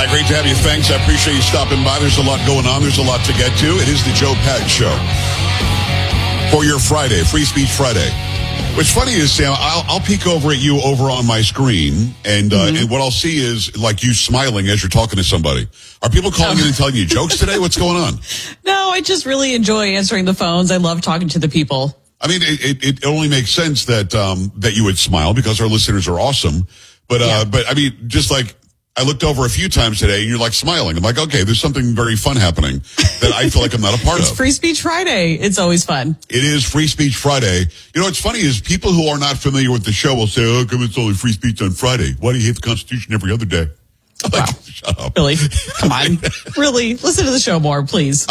great to have you. Thanks. I appreciate you stopping by. There's a lot going on. There's a lot to get to. It is the Joe Pags Show for your Friday, Free Speech Friday. What's funny is, Sam, I'll peek over at you over on my screen, and what I'll see is like you smiling as you're talking to somebody. Are people calling in and telling you jokes today? What's going on? No, I just really enjoy answering the phones. I love talking to the people. I mean, it only makes sense that that you would smile because our listeners are awesome. But I mean, just like I looked over a few times today and you're like smiling. I'm like, okay, there's something very fun happening that I feel like I'm not a part It's of. Free Speech Friday. It's always fun. It is Free Speech Friday. You know, what's funny is people who are not familiar with the show will say, oh, come it's only free speech on Friday. Why do you hate the Constitution every other day? I'm like, shut up. Really? Come on. Really? Listen to the show more, please.